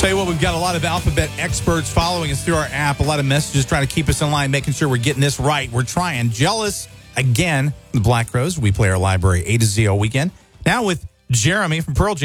Tell you what, we've got a lot of Alphabet experts following us through our app, a lot of messages trying to keep us in line, making sure we're getting this right. We're trying. Jealous, again, the Black Crowes. We play our library A to Z all weekend. Now with Jeremy from Pearl Jam.